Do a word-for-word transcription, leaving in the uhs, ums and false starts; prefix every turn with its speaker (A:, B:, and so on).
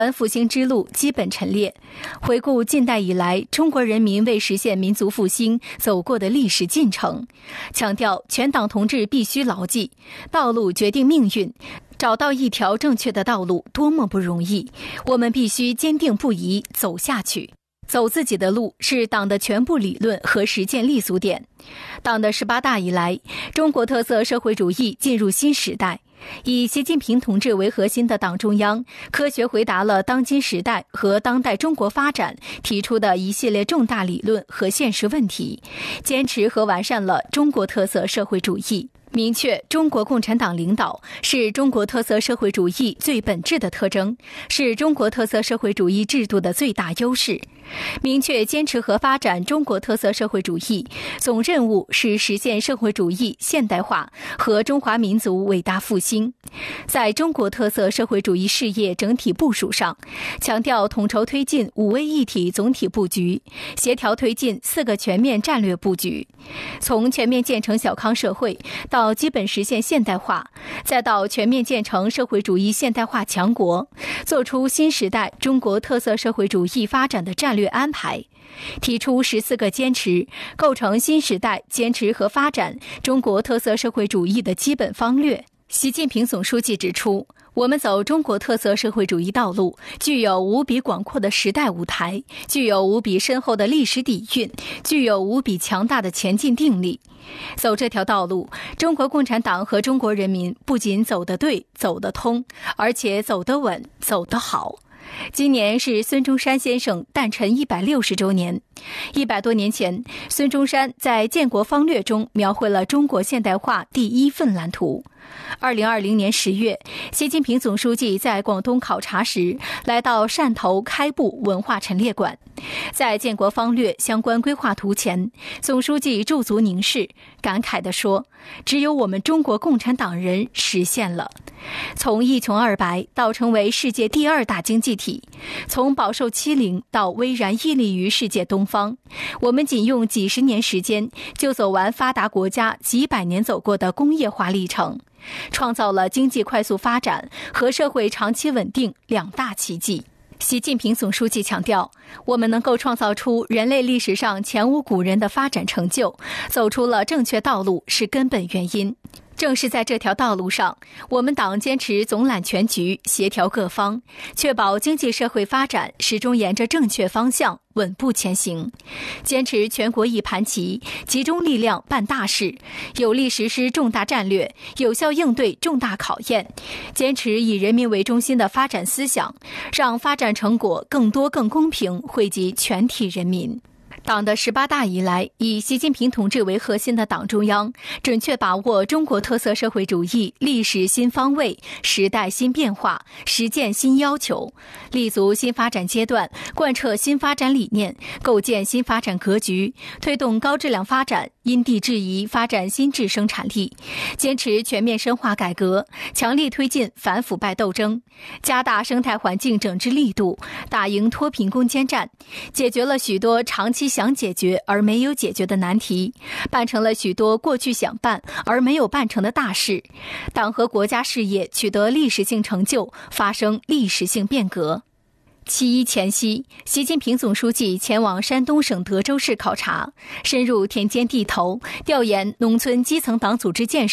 A: 复兴之路基本陈列，回顾近代以来中国人民为实现民族复兴走过的历史进程，强调全党同志必须牢记，道路决定命运，找到一条正确的道路多么不容易，我们必须坚定不移走下去。走自己的路是党的全部理论和实践立足点。党的十八大以来，中国特色社会主义进入新时代。以习近平同志为核心的党中央科学回答了当今时代和当代中国发展提出的一系列重大理论和现实问题，坚持和完善了中国特色社会主义，明确中国共产党领导是中国特色社会主义最本质的特征，是中国特色社会主义制度的最大优势。明确坚持和发展中国特色社会主义总任务是实现社会主义现代化和中华民族伟大复兴。在中国特色社会主义事业整体部署上，强调统筹推进五位一体总体布局，协调推进四个全面战略布局，从全面建成小康社会到基本实现现代化，再到全面建成社会主义现代化强国，做出新时代中国特色社会主义发展的战略安排，提出十四个坚持，构成新时代坚持和发展中国特色社会主义的基本方略。习近平总书记指出，我们走中国特色社会主义道路，具有无比广阔的时代舞台，具有无比深厚的历史底蕴，具有无比强大的前进定力。走这条道路，中国共产党和中国人民不仅走得对、走得通，而且走得稳、走得好。今年是孙中山先生诞辰一百六十周年。一百多年前，孙中山在《建国方略》中描绘了中国现代化第一份蓝图。二零二零年十月，习近平总书记在广东考察时，来到汕头开埠文化陈列馆。在《建国方略》相关规划图前，总书记驻足凝视，感慨地说：“只有我们中国共产党人实现了。”从一穷二白到成为世界第二大经济体，从饱受欺凌到巍然屹立于世界东方，我们仅用几十年时间就走完发达国家几百年走过的工业化历程，创造了经济快速发展和社会长期稳定两大奇迹。习近平总书记强调，我们能够创造出人类历史上前无古人的发展成就，走出了正确道路是根本原因。正是在这条道路上，我们党坚持总揽全局，协调各方，确保经济社会发展始终沿着正确方向稳步前行，坚持全国一盘棋，集中力量办大事，有力实施重大战略，有效应对重大考验，坚持以人民为中心的发展思想，让发展成果更多更公平惠及全体人民。党的十八大以来，以习近平同志为核心的党中央准确把握中国特色社会主义历史新方位、时代新变化、实践新要求，立足新发展阶段，贯彻新发展理念，构建新发展格局，推动高质量发展，因地制宜发展新质生产力，坚持全面深化改革，强力推进反腐败斗争，加大生态环境整治力度，打赢脱贫攻坚战，解决了许多长期想解决而没有解决的难题，办成了许多过去想办而没有办成的大事，党和国家事业取得历史性成就，发生历史性变革。七一前夕，习近平总书记前往山东省德州市考察，深入田间地头，调研农村基层党组织建设